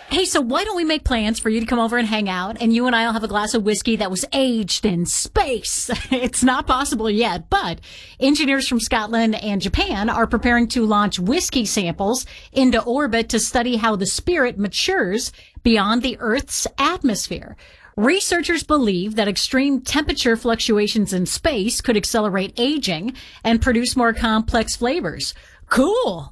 Hey, so why don't we make plans for you to come over and hang out, and you and I will have a glass of whiskey that was aged in space? It's not possible yet, but engineers from Scotland and Japan are preparing to launch whiskey samples into orbit to study how the spirit matures beyond the Earth's atmosphere. Researchers believe that extreme temperature fluctuations in space could accelerate aging and produce more complex flavors. Cool.